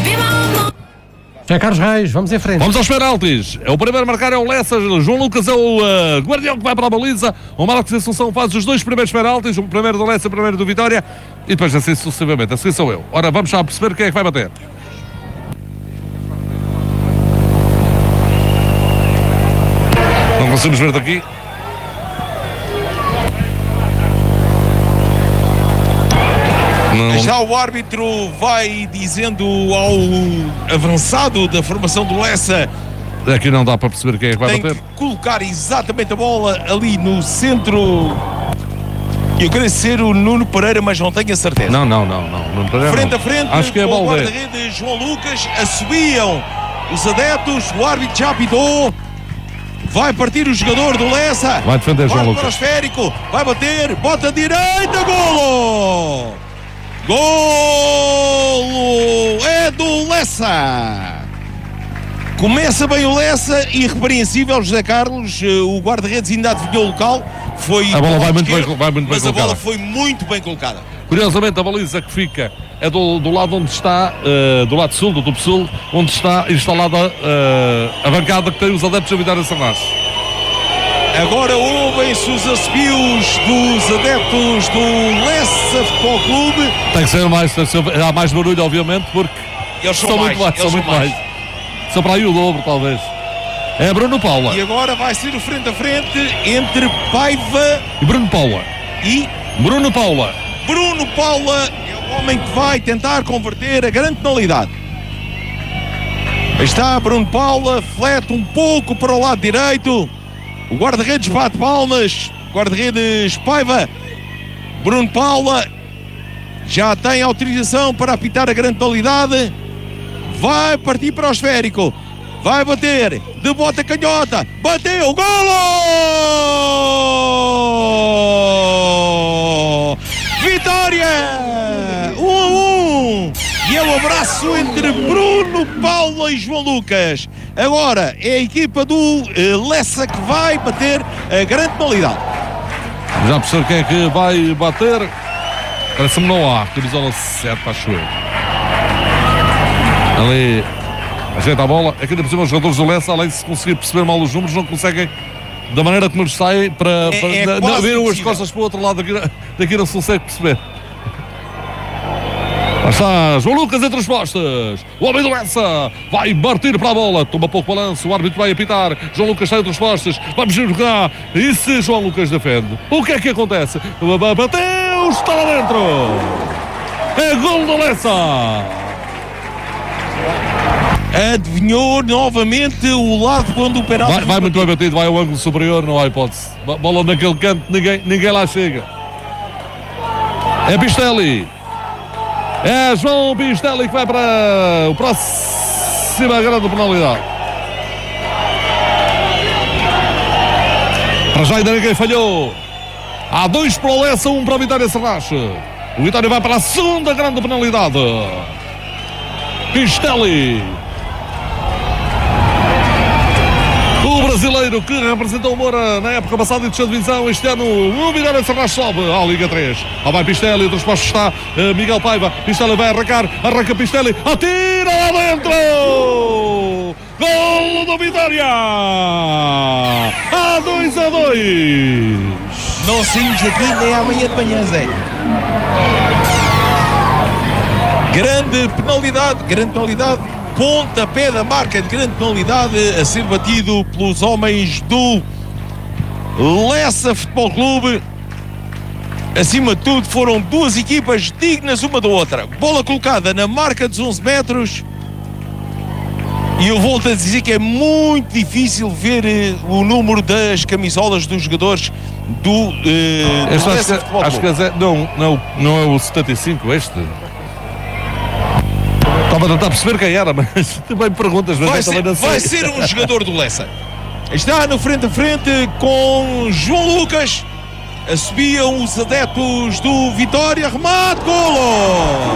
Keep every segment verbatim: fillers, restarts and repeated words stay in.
É Carlos Reis, vamos em frente. Vamos aos penaltis. É o primeiro a marcar é o Lessa. João Lucas é o uh, guardião que vai para a baliza. O Marcos Assunção faz os dois primeiros penaltis. O primeiro do Lessa, o primeiro do Vitória. E depois assim sucessivamente. Assim sou eu. Ora, vamos já perceber quem é que vai bater. Não conseguimos ver daqui. Não. Já o árbitro vai dizendo ao avançado da formação do Lessa, aqui não dá para perceber quem é que vai tem bater. que colocar exatamente a bola ali no centro. Eu queria ser o Nuno Pereira, mas não tenho a certeza. Não, não, não, não. Nuno Pereira, frente não. a frente, acho que é a com o bola. guarda-redes João Lucas, assobiam os adeptos, o árbitro já apitou. Vai partir o jogador do Lessa. Vai defender João Lucas. Para o esférico, vai bater, bota a direita, golo! Golo é do Lessa. Começa bem o Lessa, irrepreensível José Carlos, o guarda-redes ainda adivinhou o local. Foi a bola vai muito, esquerdo, bem, vai muito bem mas colocada. a bola foi muito bem colocada. Curiosamente, a baliza que fica é do, do lado onde está, uh, do lado sul, do tubo sul, onde está instalada uh, a bancada que tem os adeptos da Vitória de Sanlas. Agora ouvem-se os assobios dos adeptos do Lessa Futebol Clube. Tem que ser mais, tem que ser, há mais barulho, obviamente, porque eles são, são mais, muito mais, eles são muito mais. mais. São para aí o dobro, talvez. É Bruno Paula. E agora vai ser o frente a frente entre Paiva e Bruno Paula. E Bruno Paula. Bruno Paula é o homem que vai tentar converter a grande penalidade. Aí está Bruno Paula, flete um pouco para o lado direito. O guarda-redes bate palmas. Guarda-redes Paiva. Bruno Paula já tem autorização para apitar a grande penalidade. Vai partir para o esférico. Vai bater. De bota canhota. Bateu. Golo! Vitória! um a um. E é o abraço entre Bruno Paula e João Lucas. Agora é a equipa do uh, Lessa que vai bater a grande penalidade. Já percebeu quem é que vai bater? Parece-me não há. Camisola sete, acho eu. Ali ajeita a bola. Aqui por cima os jogadores do Lessa, além de se conseguir perceber mal os números, não conseguem, da maneira como eles saem, para, é, para é da, quase viram as impossível. costas para o outro lado, daqui, daqui não se consegue perceber. Lá está, João Lucas entre as costas. O homem do Lessa vai partir para a bola. Toma pouco balanço, o árbitro vai apitar. João Lucas sai entre as costas. Vamos jogar. E se João Lucas defende? O que é que acontece? Bateu, está lá dentro. É gol do Lessa. Adivinhou novamente o lado quando o penalti. Vai, vai muito bem batido, vai ao ângulo superior, não há hipótese. Bola naquele canto, ninguém, ninguém lá chega. É Pistelli. É João Pistelli que vai para o próximo grande penalidade. Para já ainda ninguém falhou. Há dois para o Lessa, um para o Vitória Serrache. O Vitória vai para a segunda grande penalidade. Pistelli. O brasileiro que representou o Moura na época passada e desceu de divisão, este ano o Vitória Serrache sobe à Liga três. Lá vai Pistelli, entre os postos está uh, Miguel Paiva. Pistelli vai arrancar, arranca Pistelli, atira lá dentro! Golo do Vitória! A dois a dois! Não saímos daqui nem amanhã de manhã, Zé. Grande penalidade, grande penalidade. Pontapé da marca de grande penalidade a ser batido pelos homens do Lessa Futebol Clube. Acima de tudo foram duas equipas dignas uma da outra. Bola colocada na marca dos onze metros. E eu volto a dizer que é muito difícil ver uh, o número das camisolas dos jogadores do, uh, do Lessa Futebol Clube. Acho que é, não, não, não é o setenta e cinco este. Estava a tentar perceber quem era, mas também me perguntas. Mas vai, ser, não vai ser um jogador do Lessa. Está no frente a frente com João Lucas. Assobiam os adeptos do Vitória. Remate, golo!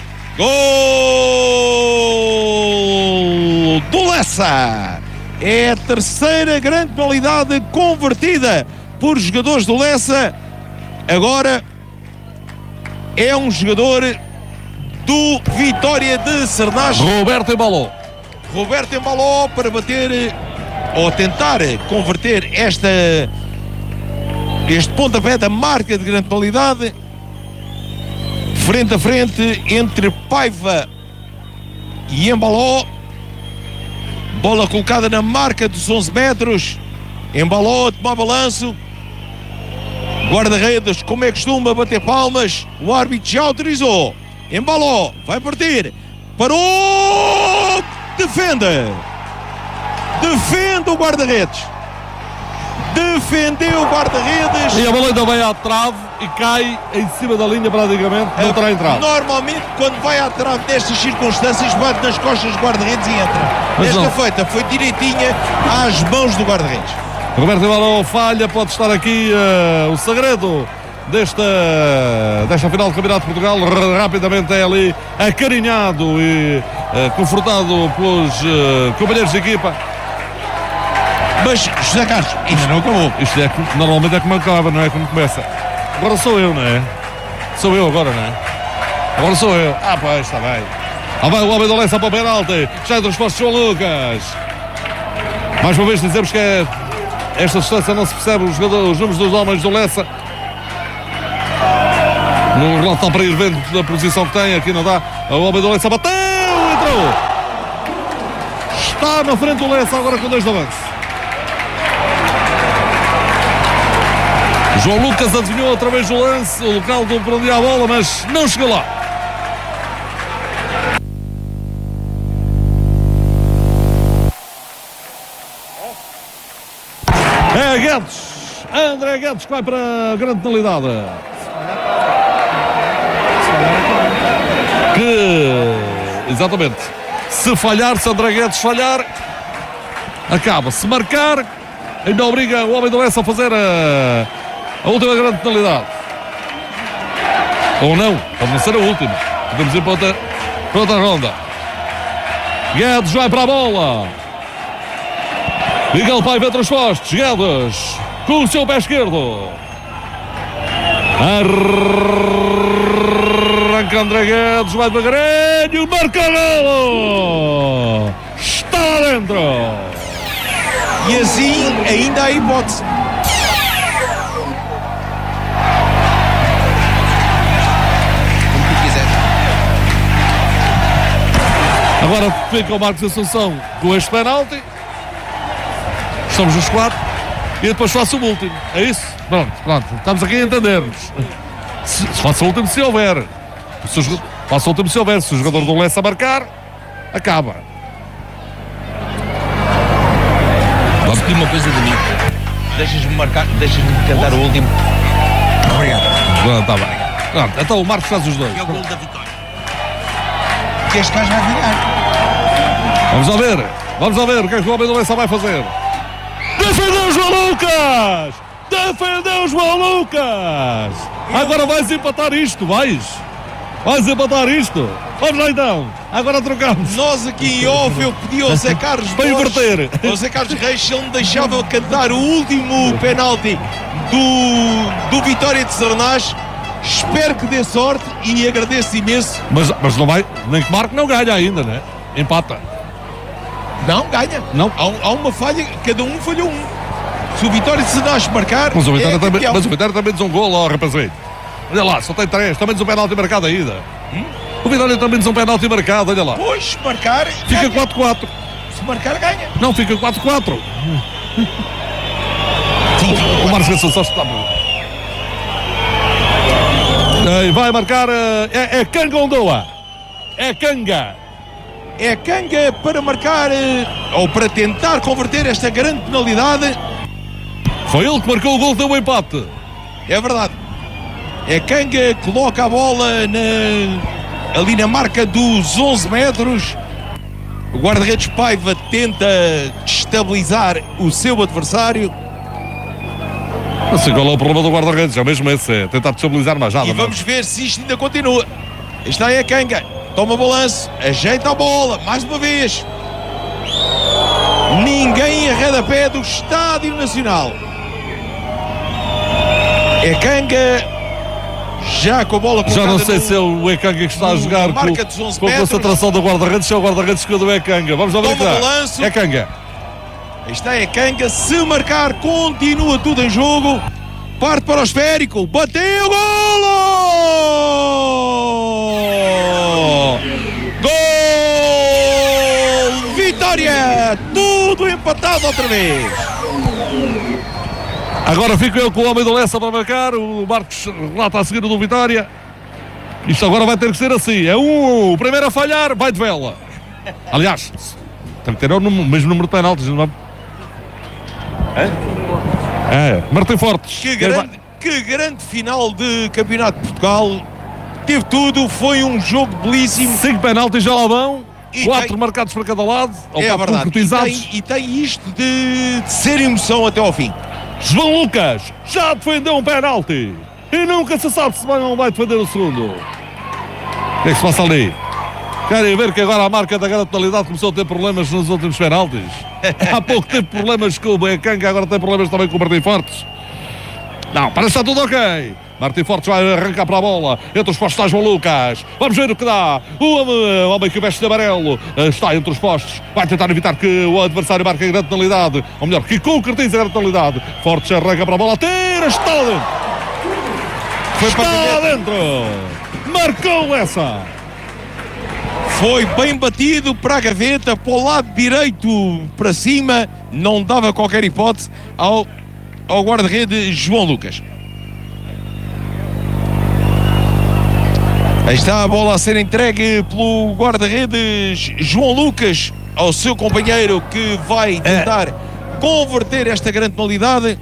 Gol do Lessa. É a terceira grande penalidade convertida por jogadores do Lessa. Agora é um jogador do Vitória de Sernás. Roberto embalou. Roberto embalou para bater ou tentar converter esta, este pontapé da marca de grande qualidade. Frente a frente entre Paiva e Embaló. Bola colocada na marca dos onze metros. Embaló a tomar balanço. Guarda-redes, como é costume, a bater palmas. O árbitro já autorizou. Embaló, vai partir. Parou! Defende! Defende o guarda-redes. Defendeu o guarda-redes. E a bola ainda vai à trave e cai em cima da linha praticamente. Não terá entrado. Normalmente, quando vai à trave nestas circunstâncias, bate nas costas do guarda-redes e entra. Mas Esta não. feita foi direitinha às mãos do guarda-redes. Roberto Embaló falha, pode estar aqui uh, o segredo desta, desta final do Campeonato de Portugal. R- rapidamente é ali acarinhado e uh, confortado pelos uh, companheiros de equipa. Mas, José Carlos, ainda não acabou. Isto é, que- normalmente é como acaba, não é como começa. Agora sou eu, não é? Sou eu agora, não é? Agora sou eu. Ah, pois, está bem. Ah, vai o homem do Lessa para o penalti. Já transposto João Lucas. Mais uma vez dizemos que é esta distância não se percebe os, jogadores, os números dos homens do Lessa. No relógio está para ir vendo da posição que tem. Aqui não dá. O homem do Lessa bateu, entrou. Está na frente do Lessa agora com dois de avanço. João Lucas adivinhou outra vez o lance, o local do por onde ia a bola, mas não chegou lá. É Guedes, André Guedes que vai para a grande penalidade. Que, exatamente, se falhar, se André Guedes falhar, acaba. Se marcar, ainda obriga o homem do Lessa a fazer a... a última grande penalidade. Ou não, pode não ser a última. Podemos ir para outra, para outra ronda. Guedes vai para a bola. Miguel Paiva entre os postos. Guedes com o seu pé esquerdo. Arranca André Guedes, vai devagarinho, marca a bola. Está lá dentro. E assim ainda há hipótese. Agora fica o Marcos Assunção com este penalti. Somos os quatro. E depois faço o último. É isso? Pronto, pronto. Estamos aqui a entender-nos. Se, se faça o último se houver. Se o, faça o último se houver. Se o jogador do Lessa marcar, acaba. Vamos pedir uma coisa de mim. Deixas-me marcar, deixas-me cantar o último. Obrigado. Pronto, está bem. Pronto, então o Marcos faz os dois. É o gol da vitória. Que este gajo vai virar. Vamos lá ver. Vamos lá ver o que é que o homem do Lessa vai fazer. Defendeu o João Lucas! Defendeu o João Lucas! Agora vais empatar isto, vais? Vais empatar isto? Vamos lá então. Agora trocamos. Nós aqui em off eu pedi ao Zé Carlos Para Borges, inverter. ao Zé Carlos Reis, se ele me deixava cantar o último penalti do, do Vitória de Sernás. Espero que dê sorte e agradeço imenso. Mas, mas não vai, nem que marque não ganha ainda, né? Empata. Não, ganha. Não. Há, um- há uma falha, cada um falhou um. Se o Vitória de Sernás marcar, Mas o Vitória é também, campeão. mas o Vitória também diz um gol, ó, rapazinho. Olha lá, só tem três, também diz um penalti marcado ainda. O Vitória também diz um penalti marcado, olha lá. Pois, se marcar, Fica ganha. quatro quatro. Se marcar, ganha. Não, fica quatro quatro. O Marcos Assunção está bom. Ei, vai marcar, eh, é, é Canga Ondoa. É Canga. É Canga para marcar, eh, ou para tentar converter esta grande penalidade. Foi ele que marcou o gol, deu o empate. É verdade. É Canga, coloca a bola na, ali na marca dos onze metros. O guarda-redes Paiva tenta destabilizar o seu adversário. Não sei qual é o problema do guarda-redes, é mesmo esse, é tentar destabilizar mais nada. E vamos ver se isto ainda continua. Está aí a Canga, toma balanço, ajeita a bola, mais uma vez. Ninguém arreda pé do Estádio Nacional. É Canga, Já com a bola Já não sei no, se é o Ekanga que está a jogar com, com a concentração do guarda-redes, se é o guarda-redes que é do Ekanga. Vamos lá ver o que dá. Ekanga. Aí está Ekanga, se marcar, continua tudo em jogo. Parte para o esférico, bateu, golo! Gol! Vitória! Tudo empatado outra vez. Agora fico eu com o homem do Lessa para marcar. O Marcos relata a seguir do Vitória. Isto agora vai ter que ser assim. É um, o primeiro a falhar vai de vela. Aliás, tem que ter o mesmo número de penaltis, não é? É, Martim Fortes. Que grande, que grande final de Campeonato de Portugal. Teve tudo, foi um jogo belíssimo. Cinco penaltis já lá vão. E quatro tem, marcados para cada lado. É verdade. E tem, e tem isto de, de ser emoção até ao fim. João Lucas já defendeu um penalti. E nunca se sabe se vai ou não vai defender o segundo. O que é que se passa ali? Querem ver que agora a marca da grande totalidade começou a ter problemas nos últimos penaltis? Há pouco teve problemas com o Bekanga, agora tem problemas também com o Martim Fortes. Não, parece que está tudo ok. Martim Fortes vai arrancar para a bola. Entre os postos está João Lucas. Vamos ver o que dá. O homem, o homem que veste de amarelo está entre os postos. Vai tentar evitar que o adversário marque a grande penalidade. Ou melhor, que concretize a grande penalidade. Fortes arranca para a bola. Tira, está dentro. Foi está para dentro. Marcou essa. Foi bem batido para a gaveta, para o lado direito para cima. Não dava qualquer hipótese ao, ao guarda-redes João Lucas. Aí está a bola a ser entregue pelo guarda-redes João Lucas ao seu companheiro, que vai tentar é. converter esta grande penalidade.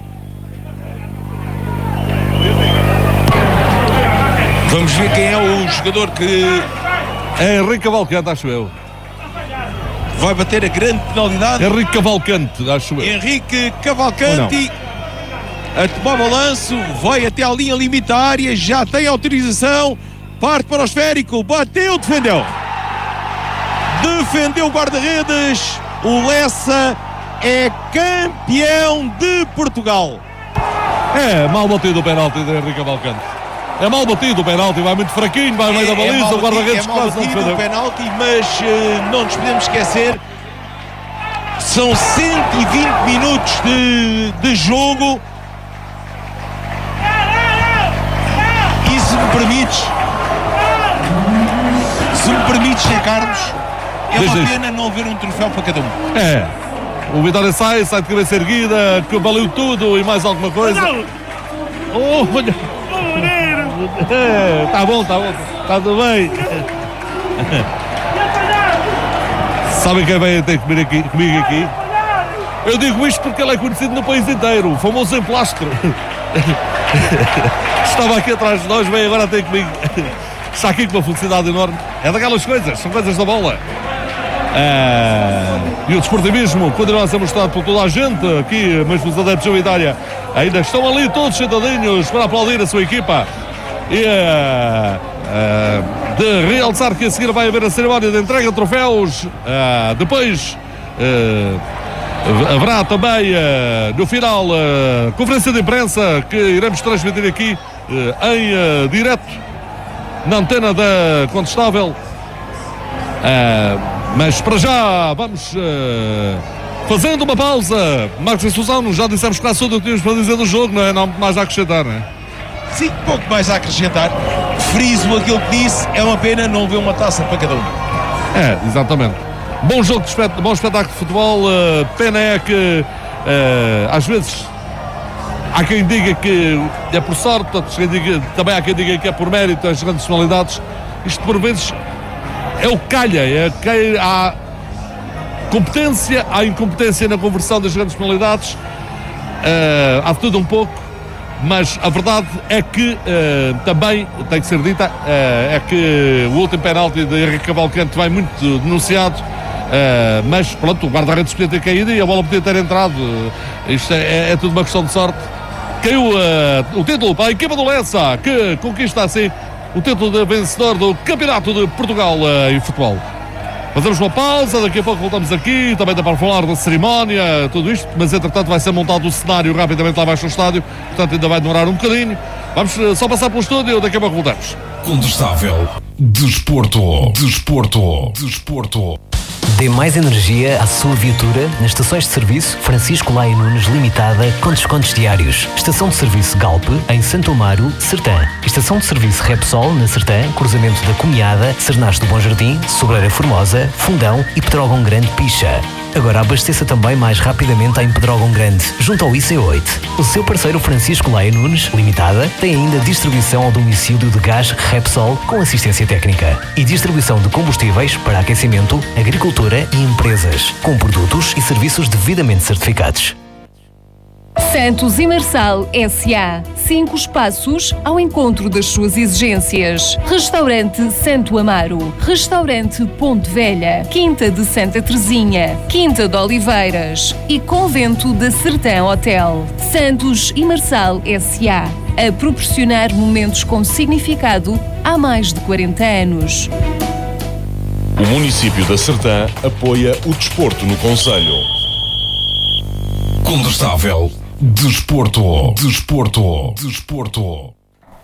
Vamos ver quem é o jogador que... É Henrique Cavalcante, acho eu. Vai bater a grande penalidade. Henrique Cavalcante, acho eu. Henrique Cavalcante a tomar balanço, vai até a linha limite da área, já tem autorização. Parte para o esférico, bateu, defendeu. Defendeu o guarda-redes. O Lessa é campeão de Portugal. É, mal batido o penalti de Henrique Cavalcante. É mal batido o penalti, vai muito fraquinho, vai no meio da baliza, é o guarda-redes é mal batido o penalti, mas uh, não nos podemos esquecer, são cento e vinte minutos de, de jogo. E se me permites, se me permites, Carlos, é uma Desde pena não haver um troféu para cada um. É, o Vitória sai, sai de cabeça erguida, que valeu tudo e mais alguma coisa. Oh, olha. É, tá bom, tá bom, tá tudo bem. Sabem quem vai ter comigo aqui, comigo aqui? Eu digo isto porque ele é conhecido no país inteiro, o famoso emplastro. Estava aqui atrás de nós, vem agora ter comigo. Está aqui com uma felicidade enorme. É daquelas coisas, são coisas da bola. É... E o desportivismo continua a ser mostrado por toda a gente aqui, mas os adeptos da Vitória ainda estão ali todos sentadinhos para aplaudir a sua equipa. E uh, uh, de realçar que a seguir vai haver a cerimónia de entrega de troféus. Uh, depois uh, haverá também uh, no final uh, conferência de imprensa que iremos transmitir aqui uh, em uh, direto na antena da Contestável. Uh, mas para já vamos uh, fazendo uma pausa. Marcos e Suzano, já dissemos quase tudo o que tínhamos para dizer do jogo, não é? Não mais a acrescentar, não é? Sim, pouco mais a acrescentar. Friso aquilo que disse, é uma pena não ver uma taça para cada um. É, exatamente. Bom jogo de espetáculo, bom espetáculo de futebol. Uh, pena é que uh, às vezes há quem diga que é por sorte, também há quem diga que é por mérito, as grandes personalidades. Isto por vezes é o que calha, é que há competência, há incompetência na conversão das grandes personalidades. Uh, há de tudo um pouco. Mas a verdade é que uh, também tem que ser dita, uh, é que o último penalti de Henrique Cavalcante vai muito denunciado, uh, mas pronto, o guarda-redes podia ter caído e a bola podia ter entrado. Uh, isto é, é tudo uma questão de sorte. Caiu uh, o título para a equipa do Lessa, que conquista assim o título de vencedor do Campeonato de Portugal uh, em futebol. Fazemos uma pausa, daqui a pouco voltamos aqui, também dá para falar da cerimónia, tudo isto, mas entretanto vai ser montado o cenário rapidamente lá abaixo do estádio, portanto ainda vai demorar um bocadinho. Vamos só passar pelo estúdio, daqui a pouco voltamos. Condestável. Desporto. Desporto. Desporto. Dê mais energia à sua viatura nas estações de serviço Francisco Laia Nunes Limitada com descontos diários. Estação de serviço Galp em Santo Amaro, Sertã. Estação de serviço Repsol na Sertã, cruzamento da Comiada, Cernache do Bom Jardim, Sobreira Formosa, Fundão e Pedrógão Grande Picha. Agora abasteça também mais rapidamente em Pedrógão Grande, junto ao I C oito. O seu parceiro Francisco Laia Nunes Limitada tem ainda distribuição ao domicílio de gás Repsol com assistência técnica e distribuição de combustíveis para aquecimento, agricultura e empresas, com produtos e serviços devidamente certificados. Santos e Marçal S A. Cinco espaços ao encontro das suas exigências. Restaurante Santo Amaro. Restaurante Ponte Velha. Quinta de Santa Teresinha. Quinta de Oliveiras. E Convento da Sertã Hotel. Santos e Marçal S A. A proporcionar momentos com significado há mais de quarenta anos. O município da Sertã apoia o desporto no concelho. Condestável. Desporto. Desporto. Desporto.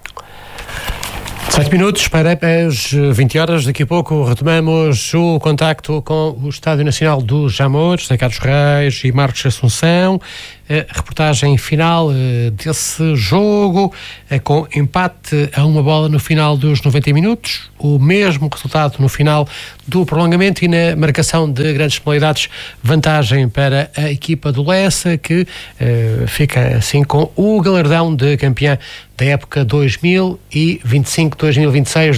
Sete minutos para as vinte horas. Daqui a pouco retomamos o contacto com o Estádio Nacional dos Jamores, José Carlos Reis e Marcos Assunção. A reportagem final desse jogo, com empate a uma bola no final dos noventa minutos, o mesmo resultado no final do prolongamento e na marcação de grandes penalidades, vantagem para a equipa do Lessa, que uh, fica assim com o galardão de campeã da época dois mil e vinte e cinco dois mil e vinte e seis.